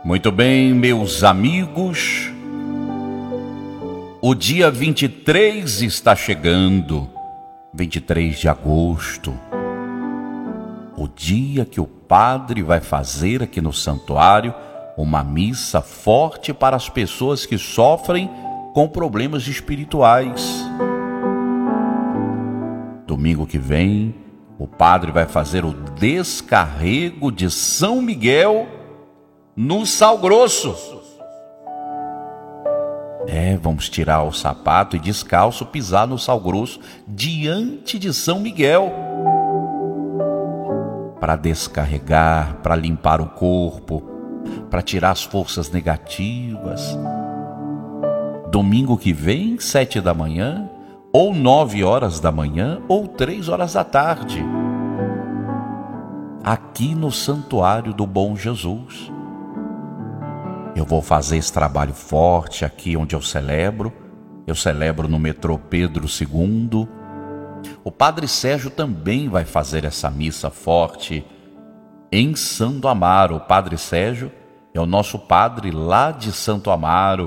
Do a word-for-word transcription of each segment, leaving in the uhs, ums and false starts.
Muito bem, meus amigos, o dia vinte e três está chegando, vinte e três de agosto, o dia que o padre vai fazer aqui no santuário uma missa forte para as pessoas que sofrem com problemas espirituais. Domingo que vem, o padre vai fazer o descarrego de São Miguel no Sal Grosso. É, vamos tirar o sapato e descalço pisar no Sal Grosso diante de São Miguel para descarregar, para limpar o corpo, para tirar as forças negativas. Domingo que vem, sete da manhã, ou nove horas da manhã, ou três horas da tarde, aqui no Santuário do Bom Jesus. Eu vou fazer esse trabalho forte aqui onde eu celebro. Eu celebro no metrô Pedro segundo. O Padre Sérgio também vai fazer essa missa forte em Santo Amaro. O Padre Sérgio é o nosso padre lá de Santo Amaro.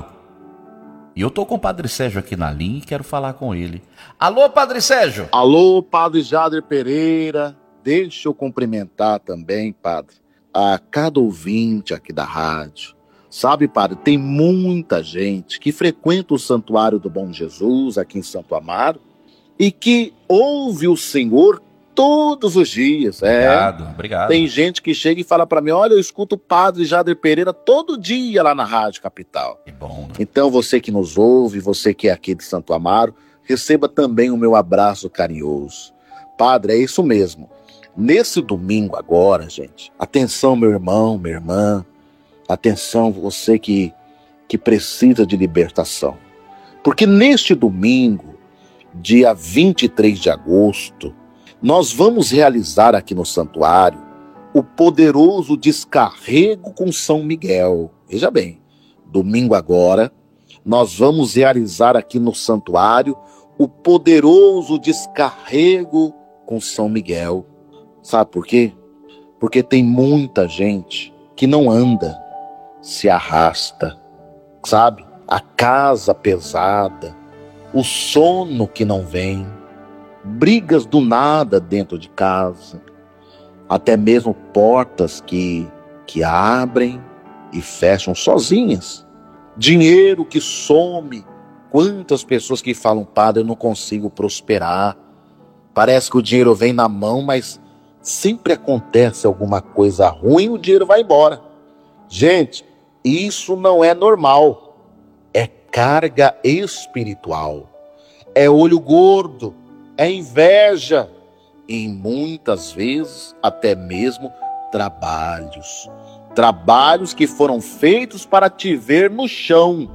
E eu estou com o Padre Sérgio aqui na linha e quero falar com ele. Alô, Padre Sérgio! Alô, Padre Jader Pereira. Deixa eu cumprimentar também, Padre, a cada ouvinte aqui da rádio. Sabe, Padre, tem muita gente que frequenta o Santuário do Bom Jesus aqui em Santo Amaro e que ouve o Senhor todos os dias. Obrigado, é. obrigado. Tem gente que chega e fala para mim, olha, eu escuto o Padre Jader Pereira todo dia lá na Rádio Capital. Que bom, né? Então você que nos ouve, você que é aqui de Santo Amaro, receba também o meu abraço carinhoso. Padre, é isso mesmo. Nesse domingo agora, gente, atenção meu irmão, minha irmã, atenção você que, que precisa de libertação. Porque neste domingo, dia vinte e três de agosto, nós vamos realizar aqui no santuário o poderoso descarrego com São Miguel. Veja bem, domingo agora, nós vamos realizar aqui no santuário o poderoso descarrego com São Miguel. Sabe por quê? Porque tem muita gente que não anda, se arrasta, sabe? A casa pesada, o sono que não vem, brigas do nada dentro de casa, até mesmo portas que, que abrem e fecham sozinhas, dinheiro que some. Quantas pessoas que falam, padre, eu não consigo prosperar, parece que o dinheiro vem na mão, mas sempre acontece alguma coisa ruim, o dinheiro vai embora. Gente, isso não é normal, é carga espiritual, é olho gordo, é inveja e muitas vezes até mesmo trabalhos. Trabalhos que foram feitos para te ver no chão.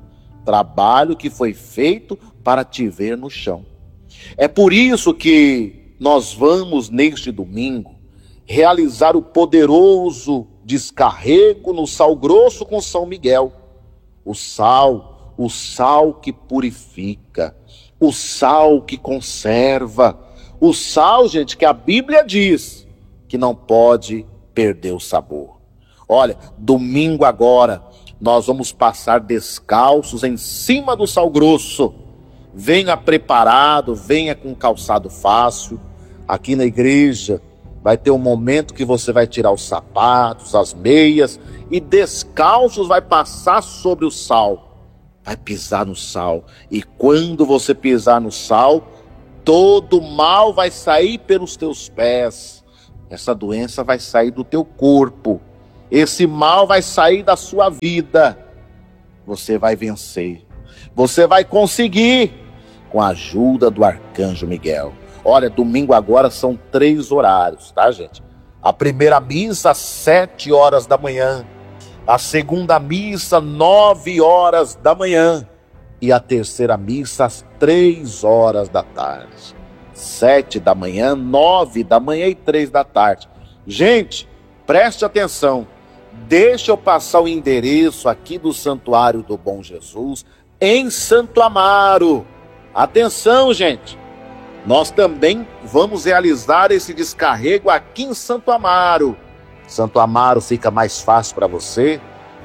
Trabalho que foi feito para te ver no chão. É por isso que nós vamos neste domingo realizar o poderoso descarrego no Sal Grosso com São Miguel. O sal, o sal que purifica, o sal que conserva, o sal, gente, que a Bíblia diz que não pode perder o sabor. Olha, domingo agora, nós vamos passar descalços em cima do Sal Grosso. Venha preparado, venha com calçado fácil. Aqui na igreja vai ter um momento que você vai tirar os sapatos, as meias e descalços vai passar sobre o sal. Vai pisar no sal. E quando você pisar no sal, todo mal vai sair pelos teus pés. Essa doença vai sair do teu corpo. Esse mal vai sair da sua vida. Você vai vencer. Você vai conseguir com a ajuda do Arcanjo Miguel. Olha, domingo agora são três horários, tá, gente? A primeira missa às sete horas da manhã. A segunda missa, nove horas da manhã. E a terceira missa, às três horas da tarde. Sete da manhã, nove da manhã e três da tarde. Gente, preste atenção. Deixa eu passar o endereço aqui do Santuário do Bom Jesus, em Santo Amaro. Atenção, gente. Nós também vamos realizar esse descarrego aqui em Santo Amaro. Santo Amaro fica mais fácil para você.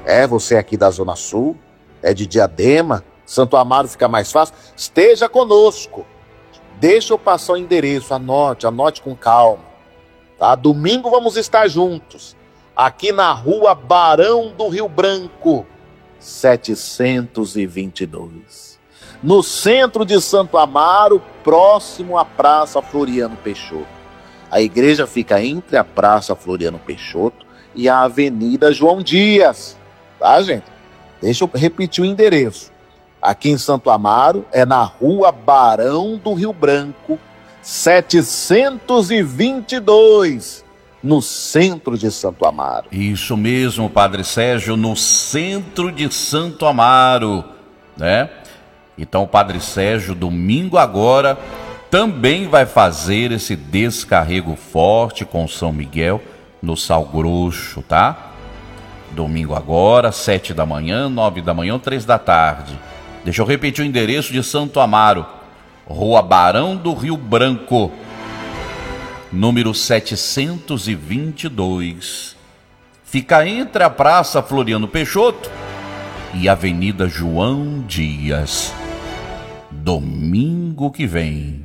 É, você aqui da Zona Sul, é de Diadema, Santo Amaro fica mais fácil. Esteja conosco. Deixa eu passar o endereço, anote, anote com calma. Tá? Domingo vamos estar juntos, aqui na rua Barão do Rio Branco, setecentos e vinte e dois. No centro de Santo Amaro, próximo à Praça Floriano Peixoto. A igreja fica entre a Praça Floriano Peixoto e a Avenida João Dias. Tá, gente? Deixa eu repetir o endereço. Aqui em Santo Amaro, é na rua Barão do Rio Branco, setecentos e vinte e dois, no centro de Santo Amaro. Isso mesmo, Padre Sérgio, no centro de Santo Amaro, né? Então o Padre Sérgio, domingo agora, também vai fazer esse descarrego forte com São Miguel no Sal Grosso, tá? Domingo agora, sete da manhã, nove da manhã ou três da tarde. Deixa eu repetir o endereço de Santo Amaro. Rua Barão do Rio Branco, número setecentos e vinte e dois. Fica entre a Praça Floriano Peixoto e a Avenida João Dias. Domingo que vem.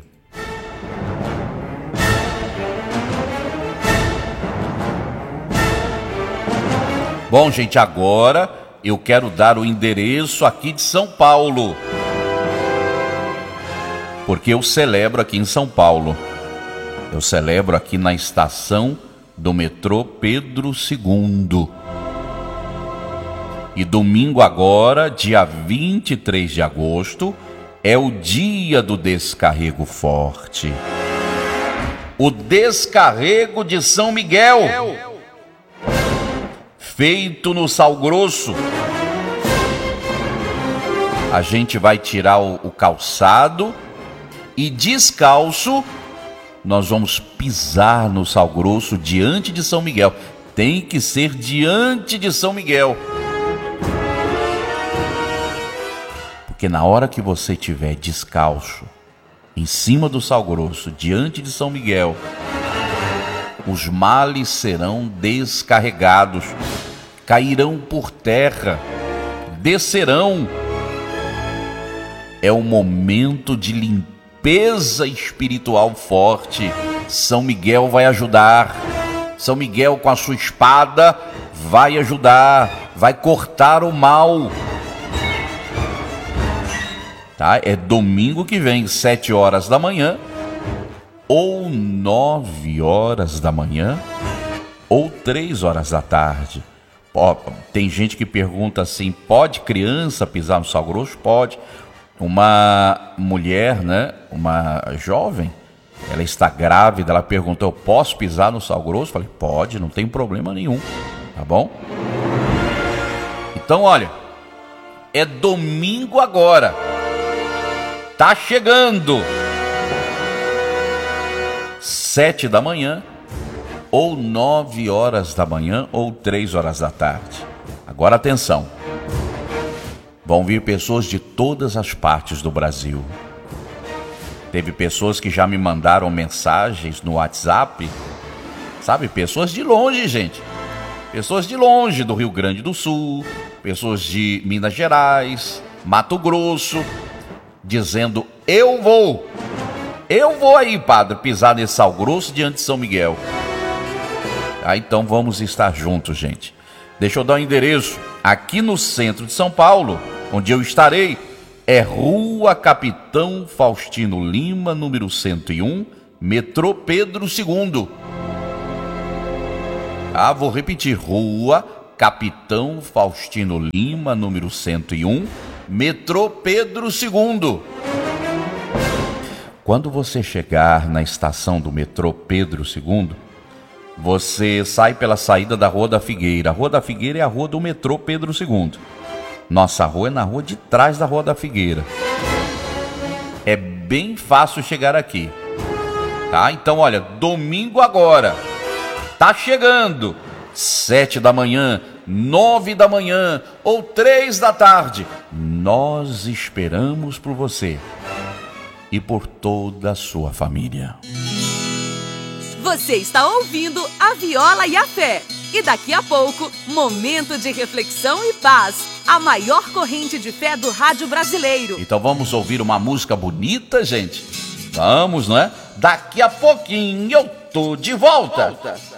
Bom, gente, agora eu quero dar o endereço aqui de São Paulo, porque eu celebro aqui em São Paulo. Eu celebro aqui na estação do metrô Pedro segundo. E domingo agora, dia vinte e três de agosto, é o dia do descarrego forte. O descarrego de São Miguel, feito no Sal Grosso. A gente vai tirar o, o calçado e descalço nós vamos pisar no Sal Grosso diante de São Miguel. Tem que ser diante de São Miguel. Porque na hora que você estiver descalço, em cima do Sal Grosso, diante de São Miguel, os males serão descarregados, cairão por terra, descerão. É um momento de limpeza espiritual forte. São Miguel vai ajudar. São Miguel, com a sua espada, vai ajudar, vai cortar o mal. Tá? É domingo que vem, sete horas da manhã, ou nove horas da manhã, ou três horas da tarde. Tem gente que pergunta assim: pode criança pisar no Sal Grosso? Pode. Uma mulher, né, uma jovem, ela está grávida, ela perguntou: eu posso pisar no Sal Grosso? Falei: pode, não tem problema nenhum, tá bom? Então, olha, é domingo agora, tá chegando, sete da manhã, ou nove horas da manhã, ou três horas da tarde. Agora atenção, vão vir pessoas de todas as partes do Brasil. Teve pessoas que já me mandaram mensagens no WhatsApp, sabe? Pessoas de longe, gente. Pessoas de longe, do Rio Grande do Sul, pessoas de Minas Gerais, Mato Grosso, dizendo: eu vou, eu vou aí, padre, pisar nesse Sal Grosso diante de São Miguel. Ah, então vamos estar juntos, gente. Deixa eu dar o um endereço. Aqui no centro de São Paulo, onde eu estarei, é Rua Capitão Faustino Lima, número cento e um, metrô Pedro segundo. Ah, vou repetir: Rua Capitão Faustino Lima, número cento e um, metrô Pedro segundo. Quando você chegar na estação do metrô Pedro segundo, você sai pela saída da Rua da Figueira. A Rua da Figueira é a rua do metrô Pedro segundo. Nossa rua é na rua de trás da Rua da Figueira. É bem fácil chegar aqui, tá? Então, olha, domingo agora, tá chegando, sete da manhã, nove da manhã ou três da tarde. Nós esperamos por você e por toda a sua família. Você está ouvindo A Viola e a Fé. E daqui a pouco, momento de reflexão e paz. A maior corrente de fé do rádio brasileiro. Então vamos ouvir uma música bonita, gente? Vamos, não é? Daqui a pouquinho eu tô de volta. volta.